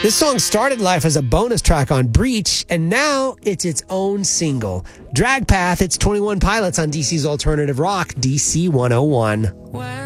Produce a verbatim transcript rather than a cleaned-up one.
This song started life as a bonus track on Breach, and now it's its own single. Drag Path, it's twenty-one Pilots on D C's Alternative Rock, D C one oh one.